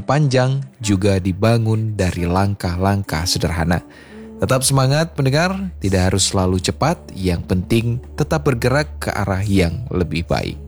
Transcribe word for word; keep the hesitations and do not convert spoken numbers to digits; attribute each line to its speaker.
Speaker 1: panjang juga dibangun dari langkah-langkah sederhana. Tetap semangat pendengar, tidak harus selalu cepat, yang penting tetap bergerak ke arah yang lebih baik.